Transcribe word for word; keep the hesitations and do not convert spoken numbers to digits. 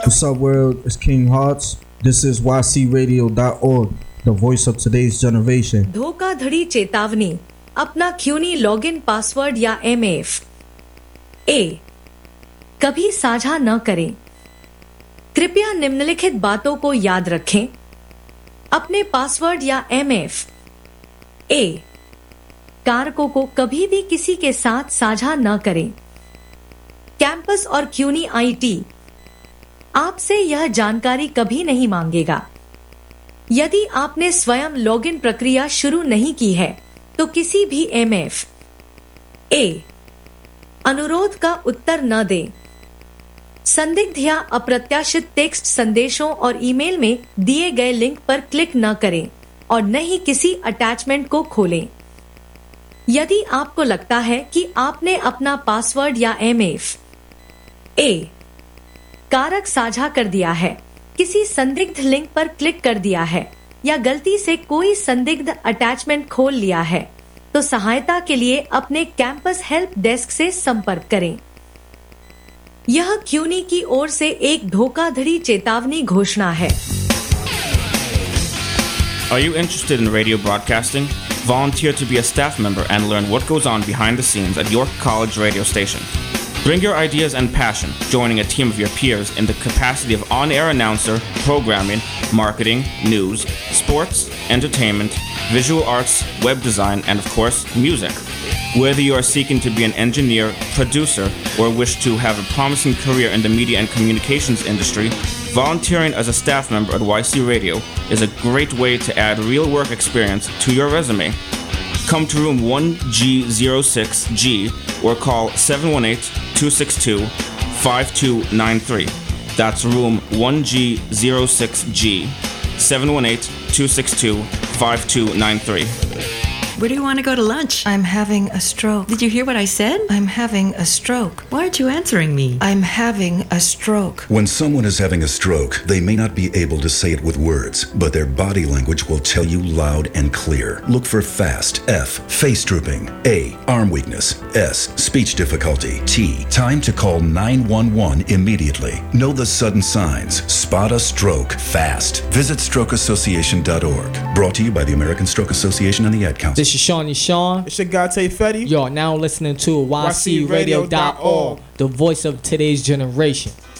What's up, world? It's King Hearts. This is Y C radio dot org, the voice of today's generation. धोखाधड़ी चेतावनी, अपना क्यूनी login password या M F A कभी साझा न करें। कृपया निम्नलिखित बातों को याद रखें। अपने पासवर्ड या एम एफ ए कारकों को कभी भी किसी के साथ साझा न करें। कैंपस और क्यूनी आईटी आपसे यह जानकारी कभी नहीं मांगेगा। यदि आपने स्वयं लॉगिन प्रक्रिया शुरू नहीं की है तो किसी भी एम एफ ए अनुरोध का उत्तर न दें। संदिग्ध या अप्रत्याशित टेक्स्ट संदेशों और ईमेल में दिए गए लिंक पर क्लिक न करें और न ही किसी अटैचमेंट को खोलें। यदि आपको लगता है कि आपने अपना पासवर्ड या एम एफ ए कारक साझा कर दिया है, किसी संदिग्ध लिंक पर क्लिक कर दिया है या गलती से कोई संदिग्ध अटैचमेंट खोल लिया है तो सहायता के लिए अपने कैंपस हेल्प डेस्क से संपर्क करें। यह क्यूनी की ओर से एक धोखाधड़ी चेतावनी घोषणा है। Are you interested in radio broadcasting? Volunteer to be a staff member and learn what goes on behind the scenes at York College radio station. Bring your ideas and passion, joining a team of your peers in the capacity of on-air announcer, programming, marketing, news, sports, entertainment, visual arts, web design, and of course, music. Whether you are seeking to be an engineer, producer, or wish to have a promising career in the media and communications industry, volunteering as a staff member at Y C Radio is a great way to add real work experience to your resume. Come to room one G zero six G or call seven one eight, two six two, five two nine three. That's room one G zero six G, seven one eight, two six two, five two nine three. Where do you want to go to lunch? I'm having a stroke. Did you hear what I said? I'm having a stroke. Why aren't you answering me? I'm having a stroke. When someone is having a stroke, they may not be able to say it with words, but their body language will tell you loud and clear. Look for FAST, F, face drooping, A, arm weakness, S, speech difficulty, T, time to call nine one one immediately. Know the sudden signs. Spot a stroke fast. Visit stroke association dot org. Brought to you by the American Stroke Association and the Ad Council. This is Shawnee Sean. It's your guy Tay Fetty. You're now listening to Y C radio dot org, the voice of today's generation.